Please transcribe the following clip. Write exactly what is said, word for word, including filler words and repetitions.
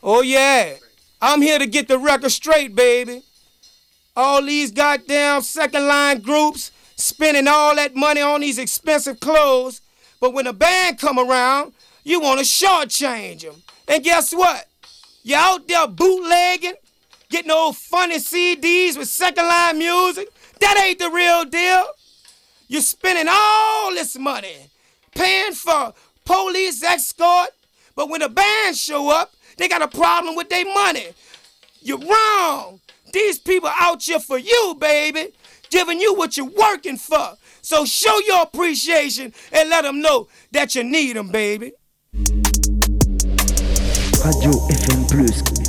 Oh yeah, I'm here to get the record straight, baby. All these goddamn second line groups spending all that money on these expensive clothes, but when the band come around, you want to shortchange them. And guess what? You out there bootlegging, getting old funny C Ds with second line music. That ain't the real deal. You're spending all this money, paying for police escort, but when the band show up, they got a problem with their money. You're wrong. These people out here for you, baby, giving you what you're working for. So show your appreciation and let them know that you need them, baby. Radio F M Plus